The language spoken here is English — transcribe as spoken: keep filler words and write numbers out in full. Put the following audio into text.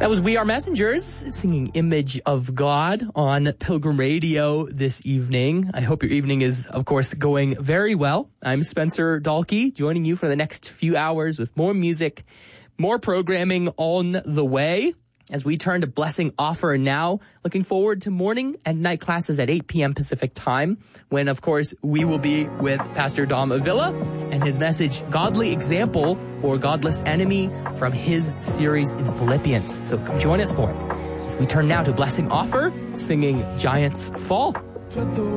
That was We Are Messengers singing Image of God on Pilgrim Radio this evening. I hope your evening is, of course, going very well. I'm Spencer Dalkey, joining you for the next few hours with more music, more programming on the way as we turn to Blessing Offer now. Looking forward to morning and night classes at eight p.m. Pacific time when, of course, we will be with Pastor Dom Avila and his message, Godly Example or Godless Enemy, from his series in Philippians. So come join us for it as we turn now to Blessing Offer, singing Giants Fall.